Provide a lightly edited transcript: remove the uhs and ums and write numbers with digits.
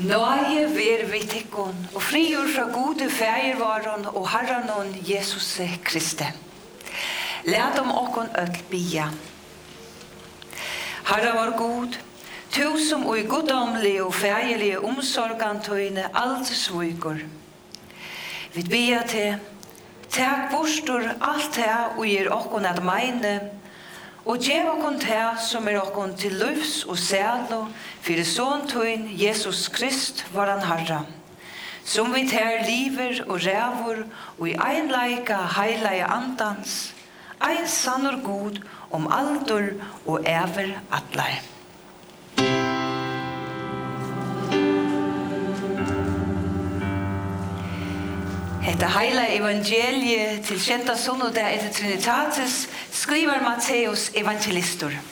Nøye ver vi tikkun, og frigjør fra gode fergervaren og Herren Jesus Kristi. Lad om okkon öll bia. Herre var god, tu som og i goddomlige og fergerlige omsorgantøyne aldri svøygår. Vi bia til, takk bostor alt det og gir okkon at meine, og gjev okkon det som okkon til livs og sædlo, fyrir såntøyn Jesus Krist varan Herra, som vi ter liver og rævor og i einleika heilige andans, ein sannor god om aldur og ever atlar. Hetta heila evangelie til kjenta sunnudag etter Trinitatis skriver Matteus evangelistor.